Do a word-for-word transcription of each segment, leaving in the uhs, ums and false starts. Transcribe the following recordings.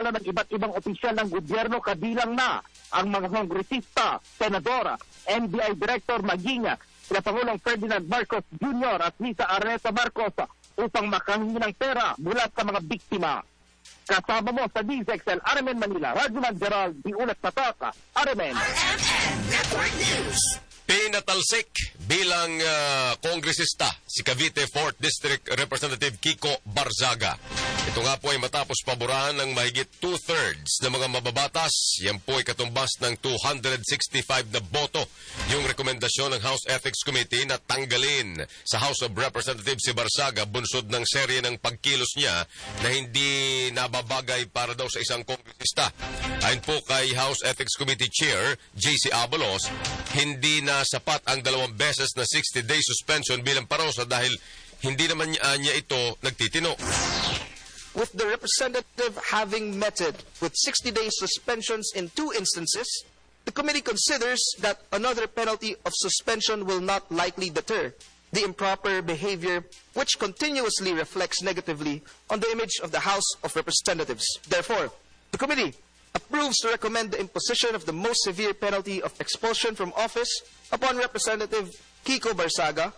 kasamaran ng iba't ibang opisyal ng gobyerno kabilang na ang mga kongresista, senadora, N B I Director Maginga, sila Pangulong Ferdinand Marcos Junior at Lisa Araneta Marcos upang makahingi ng pera mula sa mga biktima. Kasama mo sa D Z X L R M N Manila, Rajuman Gerald, di ulat pataka, R M N. R M N Network News. Pinatalsik bilang uh, kongresista si Cavite fourth District Representative Kiko Barzaga. Ito nga po ay matapos paborahan ng mahigit two-thirds ng mga mababatas. Yan po ay katumbas ng two hundred sixty-five na boto. Yung rekomendasyon ng House Ethics Committee na tanggalin sa House of Representatives si Barzaga bunsod ng serye ng pagkilos niya na hindi nababagay para daw sa isang kongresista. Ayon po kay House Ethics Committee Chair J C Abalos, hindi na sapat ang dalawang beses na sixty day suspension bilang parusa dahil hindi naman niya, niya ito nagtitino. With the representative having met it with sixty day suspensions in two instances, the committee considers that another penalty of suspension will not likely deter the improper behavior which continuously reflects negatively on the image of the House of Representatives. Therefore, the committee approves to recommend the imposition of the most severe penalty of expulsion from office upon Representative Kiko Barzaga.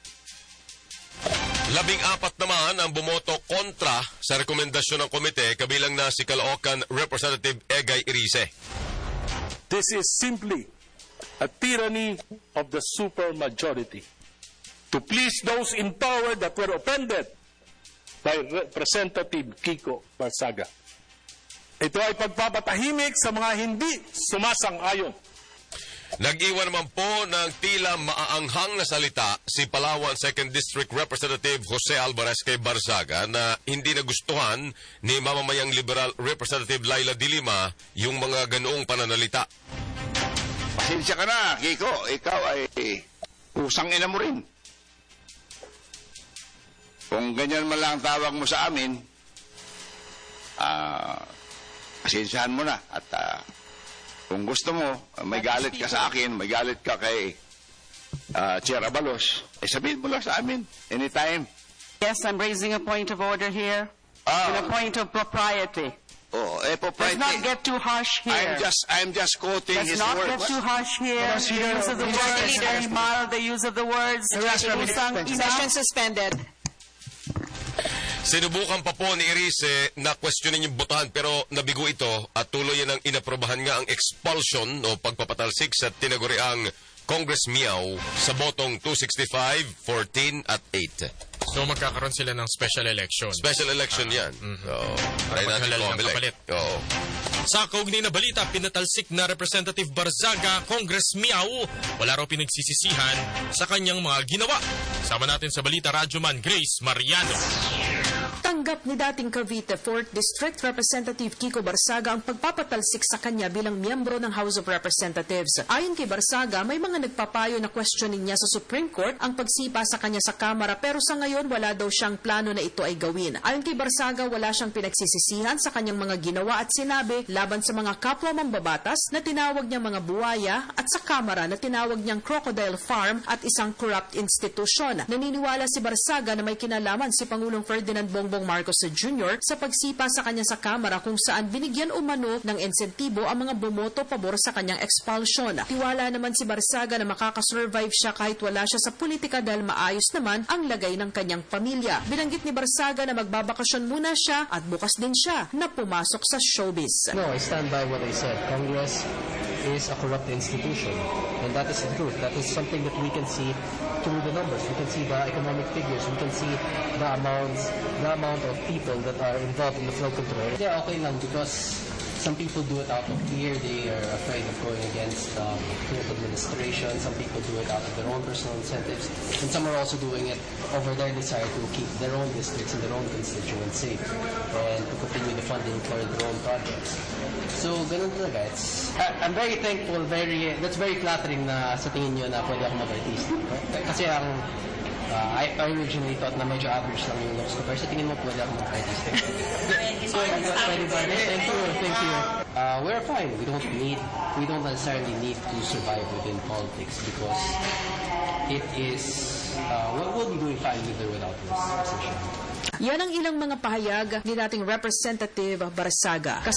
Labing apat naman ang bumoto kontra sa rekomendasyon ng komite, kabilang na si Caloocan Representative Egay Irice. This is simply a tyranny of the supermajority to please those in power that were offended by Representative Kiko Barzaga. Ito ay pagpapatahimik sa mga hindi sumasang-ayon. Nag-iwan naman po ng tila maaanghang na salita si Palawan second District Representative Jose Alvarez kay Barzaga na hindi nagustuhan ni mamamayang Liberal Representative Laila de Lima yung mga ganoong pananalita. Pasensya ka na, Kiko. Ikaw ay pusang ina mo rin. Kung ganyan man lang tawag mo sa amin, ah... Uh, pasensyahan mo na at uh, kung gusto mo, may galit ka sa akin, may galit ka kay uh, Chair Abalos, eh sabihin mo lang sa amin, anytime. Yes, I'm raising a point of order here. Ah. And a point of propriety. Oh, eh, propriety. Let's not get too harsh here. I'm just, I'm just quoting Let's his not words. get too harsh here. The use of the words, very mild, the use of the words. Session suspended. Sinubukan pa po ni Irice na questionin yung botohan pero nabigo ito at tuloy yan ang inaprobahan nga ang expulsion o pagpapatalsik sa tinaguriang Congress Miao sa botong two sixty-five, fourteen at eight. So magkakaroon sila ng special election. Special election yan. Mm-hmm. Oh, para maghalal ng kapalit. Oh. Sa kaugnay na balita, pinatalsik na Representative Barzaga, Congress Miao, wala raw pinagsisisihan sa kanyang mga ginawa. Sama natin sa balita, Radyoman Grace Mariano. Tanggap ni dating Cavite fourth District Representative Kiko Barzaga ang pagpapatalsik sa kanya bilang miyembro ng House of Representatives. Ayon kay Barzaga, may mga nagpapayo na questioning niya sa Supreme Court ang pagsipa sa kanya sa Kamara pero sa ngayon wala daw siyang plano na ito ay gawin. Ayon kay Barzaga, wala siyang pinagsisisihan sa kanyang mga ginawa at sinabi laban sa mga kapwa mambabatas na tinawag niya mga buwaya at sa Kamara na tinawag niyang crocodile farm at isang corrupt institusyon. Naniniwala si Barzaga na may kinalaman si Pangulong Ferdinand Bongbong Marcos Junior sa pagsipa sa kanya sa Kamara kung saan binigyan umano ng insentibo ang mga bumoto pabor sa kanyang expulsion. Tiwala naman si Barzaga na makakasurvive siya kahit wala siya sa politika dahil maayos naman ang lagay ng kanyang pamilya. Binanggit ni Barzaga na magbabakasyon muna siya at bukas din siya na pumasok sa showbiz. No, I stand by what I said. Congress is a corrupt institution. And that is the truth. That is something that we can see through the numbers. We can see the economic figures. We can see the amounts, the amount of people that are involved in the flood control. Yeah, okay lang because some people do it out of fear. They are afraid of going against um, current administration. Some people do it out of their own personal incentives. And some are also doing it over their desire to keep their own districts and their own constituents safe and to continue the funding for their own projects. So, ganun talaga. It's, I'm very thankful, very, that's very flattering na sa tingin nyo na pwede ako mag-artista. Kasi ang, uh, I, I originally thought na medyo average lang yung looks ko. Pero sa tingin mo pwede ako mag-artista. So, thank you, thank you. Uh, we're fine. We don't need, we don't necessarily need to survive within politics because it is, uh, we'll, we'll be doing fine with or without this position. Yan ang ilang mga pahayag ni dating Representative Barzaga.